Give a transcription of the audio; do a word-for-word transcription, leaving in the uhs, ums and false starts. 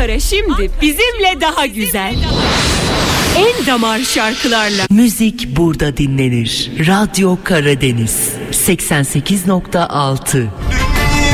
Ankara şimdi bizimle daha güzel. En damar şarkılarla. Müzik burada dinlenir. Radyo Karadeniz seksen sekiz nokta altı.